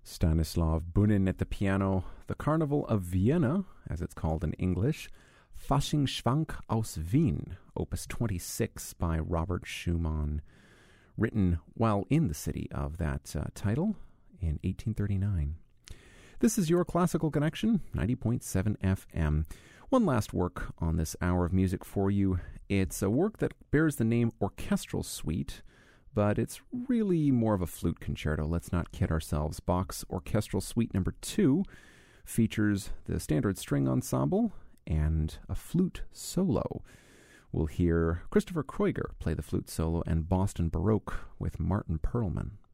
Stanislav Bunin at the piano, The Carnival of Vienna, as it's called in English, Faschingsschwank aus Wien, Opus 26 by Robert Schumann, written while in the city of that title in 1839. This is your Classical Connection, 90.7 FM. One last work on this hour of music for you. It's a work that bears the name Orchestral Suite, but it's really more of a flute concerto. Let's not kid ourselves. Bach's Orchestral Suite No. 2 features the standard string ensemble and a flute solo. We'll hear Christopher Kreuger play the flute solo and Boston Baroque with Martin Perlman.